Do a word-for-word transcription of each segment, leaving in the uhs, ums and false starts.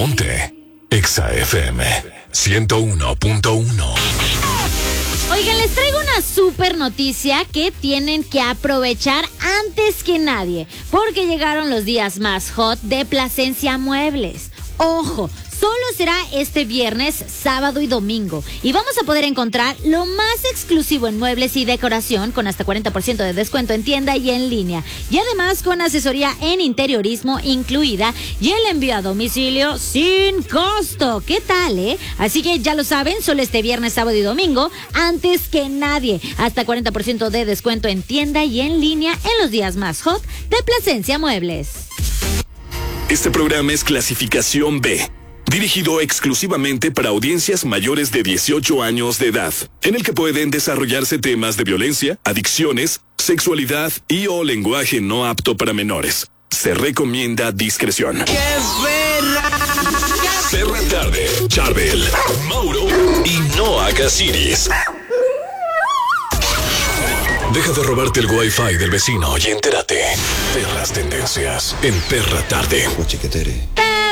Ponte Exa F M ciento uno punto uno. Oigan, les traigo una super noticia que tienen que aprovechar antes que nadie, porque llegaron los días más hot de Plasencia Muebles. Ojo, solo será este viernes, sábado y domingo. Y vamos a poder encontrar lo más exclusivo en muebles y decoración con hasta cuarenta por ciento de descuento en tienda y en línea. Y además con asesoría en interiorismo incluida y el envío a domicilio sin costo. ¿Qué tal, eh? Así que ya lo saben, solo este viernes, sábado y domingo, antes que nadie. Hasta cuarenta por ciento de descuento en tienda y en línea en los días más hot de Plasencia Muebles. Este programa es clasificación B, dirigido exclusivamente para audiencias mayores de dieciocho años de edad, en el que pueden desarrollarse temas de violencia, adicciones, sexualidad y o lenguaje no apto para menores. Se recomienda discreción. ¡Qué perra! Perra Tarde, Charbel, Mauro y Noah Casiris. Deja de robarte el wifi del vecino y entérate de las tendencias en Perra Tarde. Chiquetere.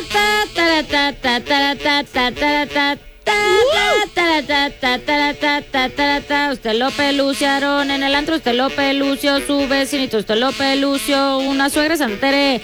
Usted lo peluciaron en el antro, usted lo pelució su vecinito, usted lo pelució una suegra santere.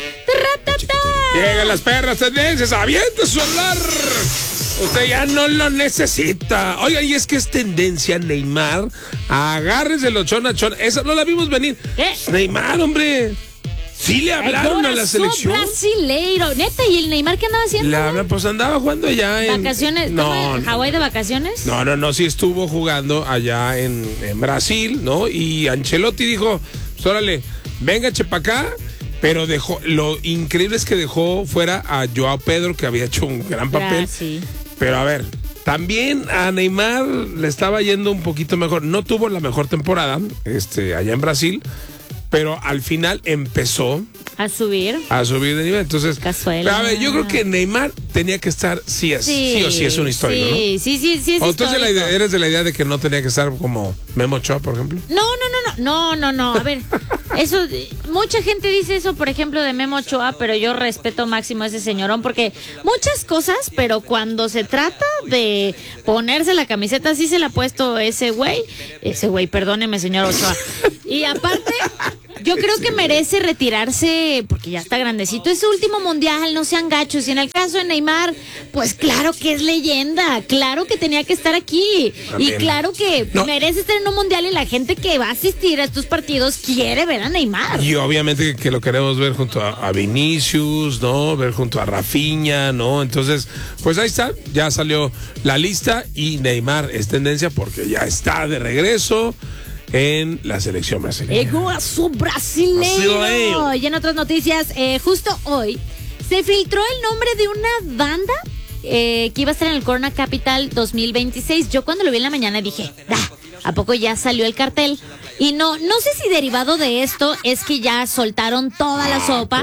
Llegan las perras tendencias, avienta su celular. Usted ya no lo necesita. Oiga, y es que es tendencia, Neymar. Agárrese los chona chona. Esa no la vimos venir. ¿Qué? Neymar, hombre. Sí le hablaron a la selección. Brasileiro, neta, ¿y el Neymar qué andaba haciendo? Le hablan, pues andaba jugando allá en vacaciones. No, ¿En Hawái de vacaciones? No, no, no, sí estuvo jugando allá en, en Brasil, ¿no? Y Ancelotti dijo, pues órale, venga, chepa acá. Pero dejó, lo increíble es que dejó fuera a Joao Pedro, que había hecho un gran papel. Ah, sí. Pero a ver, también a Neymar le estaba yendo un poquito mejor. No tuvo la mejor temporada este, allá en Brasil, pero al final empezó a subir. A subir de nivel. Entonces, Cazuela. A ver, yo creo que Neymar tenía que estar sí, es, sí, sí o sí es un histórico, sí, ¿no? Sí, sí, sí, sí es ¿O entonces la idea, histórico. eres de la idea de que no tenía que estar como Memo Ochoa, por ejemplo? No, no, no, no, no, no, no. A ver, eso, mucha gente dice eso, por ejemplo, de Memo Ochoa, pero yo respeto máximo a ese señorón porque muchas cosas, pero cuando se trata de ponerse la camiseta, sí se la ha puesto ese güey, ese güey, perdóneme, señor Ochoa. Y aparte, yo creo que merece retirarse porque ya está grandecito. Es su último mundial, no sean gachos. Y en el caso de Neymar, pues claro que es leyenda, claro que tenía que estar aquí. También. Y claro que No. merece estar en un mundial y la gente que va a asistir a estos partidos quiere ver a Neymar. Y obviamente que lo queremos ver junto a, a Vinicius, ¿no? Ver junto a Rafinha, ¿no? Entonces, pues ahí está, ya salió la lista y Neymar es tendencia porque ya está de regreso en la selección brasileña. El guaso brasileño. Brasileño. Y en otras noticias, eh, justo hoy se filtró el nombre de una banda eh, que iba a estar en el Corona Capital dos mil veintiséis. Yo cuando lo vi en la mañana dije, "Ah, ¿a poco ya salió el cartel?" Y no, no sé si derivado de esto es que ya soltaron toda la sopa,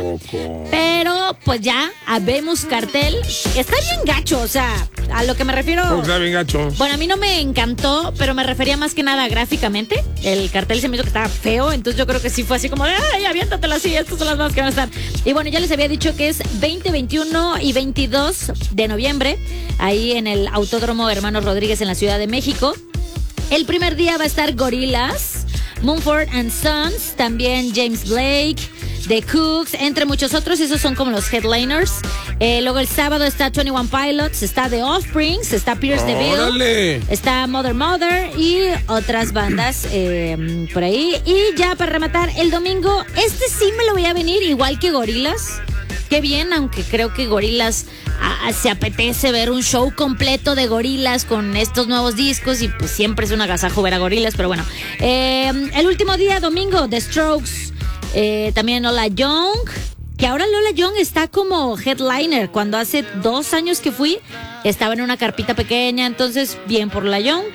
pero pues ya habemos cartel. Está bien gacho, o sea, a lo que me refiero. Porque está bien gacho. Bueno, a mí no me encantó, pero me refería más que nada gráficamente. El cartel se me hizo que estaba feo, entonces yo creo que sí fue así como, ¡ay, aviéntatela así! Estas son las más que van a estar. Y bueno, ya les había dicho que es veinte, veintiuno y veintidós de noviembre, ahí en el Autódromo Hermanos Rodríguez en la Ciudad de México. El primer día va a estar Gorillaz, Mumford and Sons, también James Blake, The Cooks, entre muchos otros. Esos son como los headliners. Eh, luego el sábado está veintiuno Pilots, está The Offsprings, está Pierce DeVille, ¡Órale! está Mother Mother y otras bandas eh, por ahí. Y ya para rematar, el domingo, este sí me lo voy a venir, igual que Gorillaz. Qué bien, aunque creo que Gorillaz a, a, se apetece ver un show completo de Gorillaz con estos nuevos discos y pues siempre es un agasajo ver a Gorillaz, pero bueno. Eh, el último día, domingo, The Strokes, eh, también Lola Young, que ahora Lola Young está como headliner. Cuando hace dos años que fui, estaba en una carpita pequeña, entonces bien por Lola Young.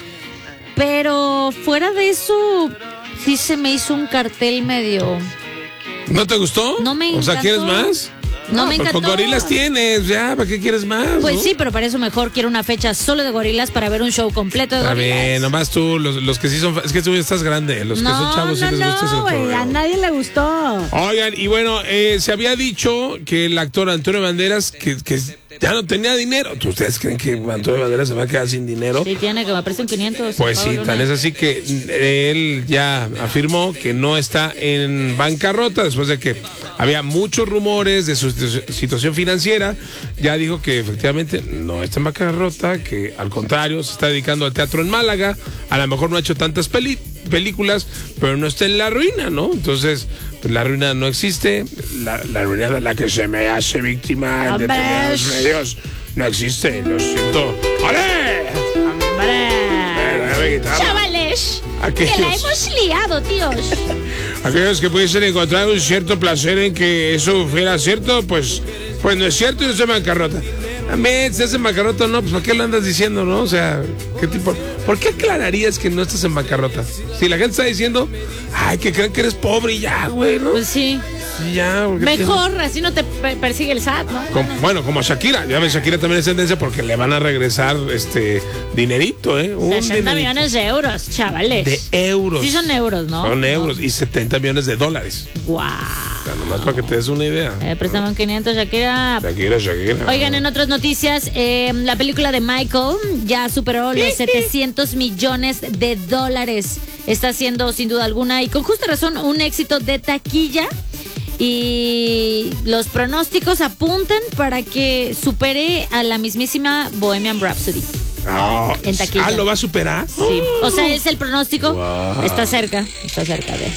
Pero fuera de eso, sí se me hizo un cartel medio... ¿No te gustó? No me O sea, encantó. ¿quieres más? No me pues encantó. con Gorillaz tienes, ya, ¿para qué quieres más? Pues ¿no? sí, pero para eso mejor quiero una fecha solo de Gorillaz para ver un show completo de Está Gorillaz. bien, nomás tú, los, los que sí son, es que tú ya estás grande, los no, que son chavos sí no, les gusta ese no, güey, cotorreo. a nadie le gustó. Oigan, y bueno, eh, se había dicho que el actor Antonio Banderas, que, que ya no tenía dinero. ¿Ustedes creen que Antonio Banderas se va a quedar sin dinero? Sí, tiene que me presten quinientos. Pues sí, tan es así que él ya afirmó que no está en bancarrota después de que había muchos rumores de su situación financiera. Ya dijo que efectivamente no está en bancarrota, que al contrario se está dedicando al teatro en Málaga. A lo mejor no ha hecho tantas peli películas, pero no está en la ruina, ¿no? Entonces, pues la ruina no existe. La, la ruina de la que se me hace víctima de los medios no existe, lo siento. ¡Ole! ¡Hombre! ¡Chavales! Aquellos, que la hemos liado, tíos. Aquellos que pudiesen encontrar un cierto placer en que eso fuera cierto, pues, pues no es cierto y no se bancarrota. También, si estás en bancarrota no, pues ¿para qué lo andas diciendo, no? O sea, ¿qué tipo? ¿Por qué aclararías que no estás en bancarrota? Si la gente está diciendo, ay, que creen que eres pobre y ya, güey, ¿no? Pues sí. Sí, ya. Mejor, te... así no te persigue el S A T, ¿no? Como, bueno, como Shakira. Ya ves, Shakira también es tendencia porque le van a regresar este dinerito, ¿eh? Un sesenta millones de euros, chavales. De euros. Sí son euros, ¿no? Son euros no. Y setenta millones de dólares. Guau. O sea, nomás para que te des una idea. Eh, préstame un quinientos, Shakira. Shakira, Shakira. Oigan, en otras noticias, eh, la película de Michael ya superó los setecientos millones de dólares. Está siendo, sin duda alguna, y con justa razón, un éxito de taquilla. Y los pronósticos apuntan para que supere a la mismísima Bohemian Rhapsody. Oh, en taquilla. Ah, ¿lo va a superar? Sí. O sea, es el pronóstico. Wow. Está cerca, está cerca de.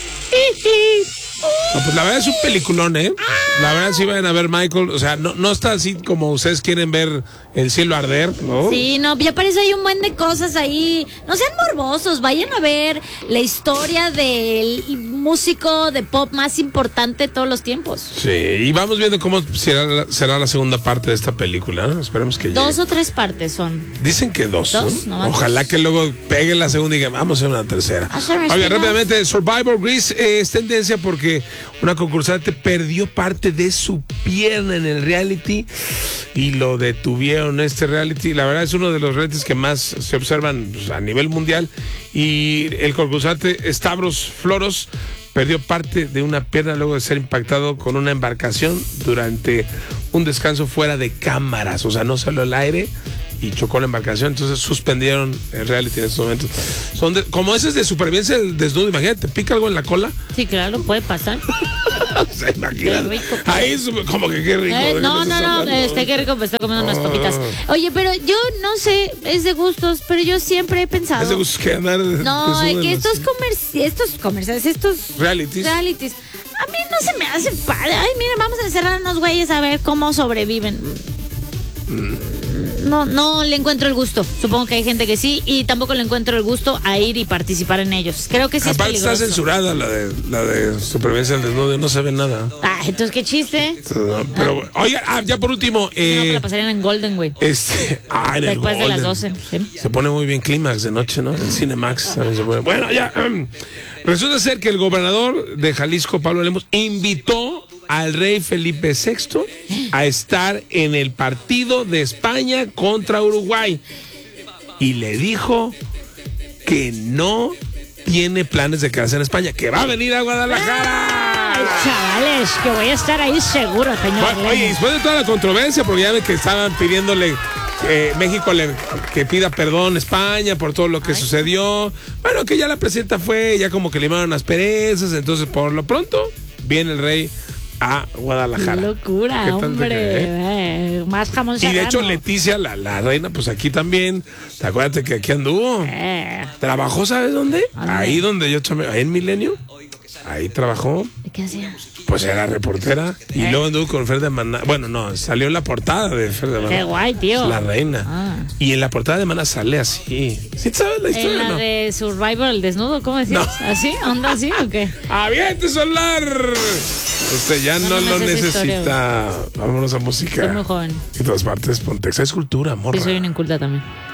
No, pues la verdad es un peliculón, ¿eh? La verdad sí vayan a ver Michael, o sea, no, no está así como ustedes quieren ver el cielo arder, ¿no? Sí, no, ya parece hay un buen de cosas ahí. No sean morbosos, vayan a ver la historia del músico de pop más importante de todos los tiempos. Sí, y vamos viendo cómo será la, será la segunda parte de esta película, ¿no? Esperemos que llegue. Dos o tres partes son. Dicen que dos, ¿Dos? ¿no? No, Ojalá que luego pegue la segunda y digan, vamos a hacer una tercera. Oiga, rápidamente, Survivor Greece eh, es tendencia porque una concursante perdió parte de su pierna en el reality y lo detuvieron este reality. La verdad es uno de los realities que más se observan pues, a nivel mundial, y el concursante Stavros Floros perdió parte de una pierna luego de ser impactado con una embarcación durante un descanso fuera de cámaras. O sea, no salió al aire y chocó la embarcación, entonces suspendieron el reality en estos momentos. Son de, como ese es de supervivencia del desnudo, imagínate, ¿te pica algo en la cola? Sí, claro, puede pasar. O sea, imagínate. Ahí es como que qué rico. Eh, no, no, no, este, qué rico, me estoy comiendo unas papitas. Oye, pero yo no sé, es de gustos, pero yo siempre he pensado. Es de gustos que andar. No, de que estos comerci estos comerciales, estos realities. realities, a mí no se me hace padre. Ay, mira, vamos a encerrar a unos güeyes a ver cómo sobreviven. Mm. No, no le encuentro el gusto. Supongo que hay gente que sí, y tampoco le encuentro el gusto a ir y participar en ellos. Creo que sí es aparte peligroso. Está censurada la de la de supervivencia del desnudo, no se ve nada. Ah, entonces qué chiste. No, pero, ah. oiga, ah, ya por último. Eh, no, que la pasarían en Golden, güey. Este, ah, en Después el de Golden. las doce. ¿Sí? Se pone muy bien Clímax de noche, ¿no? En Cinemax también se pone. Bueno, ya. Um, resulta ser que el gobernador de Jalisco, Pablo Lemos, invitó al rey Felipe sexto a estar en el partido de España contra Uruguay y le dijo que no tiene planes de quedarse en España, que va a venir a Guadalajara. Ay, chavales, que voy a estar ahí seguro, señor. Bueno, oye, después de toda la controversia, porque ya ven que estaban pidiéndole eh, México le, que pida perdón a España por todo lo que Ay. sucedió, bueno, que ya la presidenta fue, ya como que le limaron las perezas, entonces por lo pronto viene el rey a Guadalajara. Qué locura, ¿Qué hombre. Te, eh? Más jamón serrano. Y de hecho Leticia, la, la reina, pues aquí también. ¿Te acuerdas que aquí anduvo? Eh. ¿Trabajó, sabes dónde? ¿Dónde? Ahí donde yo chamé, ahí en Milenio. Ahí trabajó. ¿Y qué hacía? Pues era reportera. Y ¿Eh? luego anduvo con Fer de Maná. Bueno, no, salió en la portada de Fer de Maná. Qué guay, tío. La reina. Ah. Y en la portada de Maná sale así. ¿Sí sabes la historia? ¿En la no? de Survivor, el desnudo? ¿Cómo decías? No. ¿Así? ¿Onda así o qué? ¡Aviente solar! Usted ya no, no, no lo necesita. Historia, vámonos a música. Soy muy joven. En todas partes, Pontexa es cultura, morra. Sí, soy una inculta también.